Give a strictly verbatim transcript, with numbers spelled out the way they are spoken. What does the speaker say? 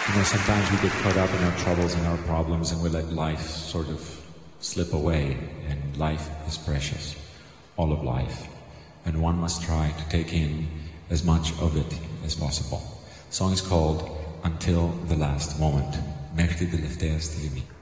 You know, sometimes we get caught up in our troubles and our problems and we let life sort of slip away, and life is precious, all of life, and one must try to take in as much of it as possible. The song is called Until the Last Moment, μέχρι την τελευταία στιγμή.